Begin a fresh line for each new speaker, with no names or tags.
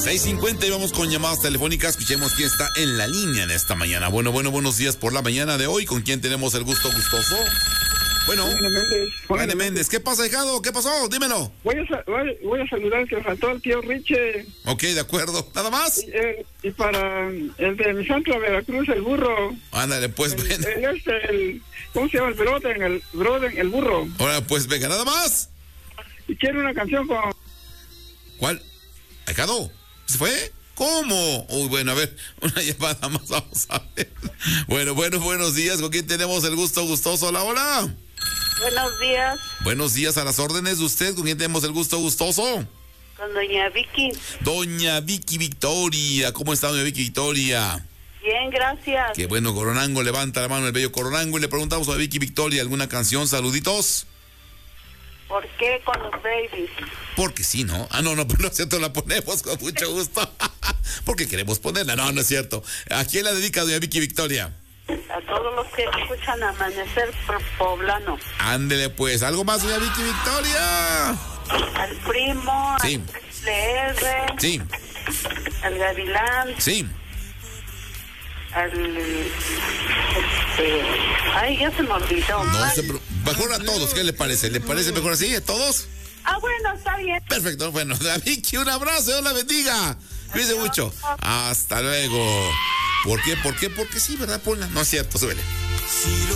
6:50 y vamos con llamadas telefónicas. Escuchemos quién está en la línea en esta mañana. Bueno, buenos días por la mañana de hoy. ¿Con quién tenemos el gusto gustoso? Bueno, Juan Méndez. ¿Qué pasa, hijado? ¿Qué pasó? Dímelo.
Voy a saludar que faltó al tío Riche.
Ok, de acuerdo. ¿Nada más?
Y para el de mi santo Veracruz, el burro.
Ándale, pues ven.
¿Cómo se llama? El burro.
Ahora, pues venga, ¿nada más?
Y quiero una canción con...
¿Cuál? ¿Hijado? ¿Se fue? ¿Cómo? Uy, bueno, a ver, una llamada más, vamos a ver. Bueno, buenos días. ¿Con quién tenemos el gusto gustoso? Hola, hola.
Buenos días.
Buenos días, a las órdenes de usted. ¿Con quién tenemos el gusto gustoso?
Con doña Vicky.
Doña Vicky Victoria. ¿Cómo está, doña Vicky Victoria?
Bien, gracias.
Qué bueno, Coronango, levanta la mano el bello Coronango y le preguntamos a Vicky Victoria alguna canción. Saluditos.
¿Por qué con los babies?
Porque sí, ¿no? Ah, no, pero no es cierto, la ponemos con mucho gusto. Porque queremos ponerla. No, no es cierto. ¿A quién la dedica, doña Vicky Victoria?
A todos los que escuchan Amanecer Poblano.
Ándele, pues. ¿Algo más, doña Vicky Victoria?
Al primo,
sí.
Al LR.
Sí.
Al Gavilán.
Sí.
Ay, ya se me olvidó.
Mejor a todos, ¿qué le parece? ¿Le parece mejor así a todos?
Ah, bueno, está bien.
Perfecto, bueno, Vicky, un abrazo, Dios la bendiga. Cuídense mucho. Hasta luego. ¿Por qué? Porque sí, ¿verdad, Paula? No es cierto, suele.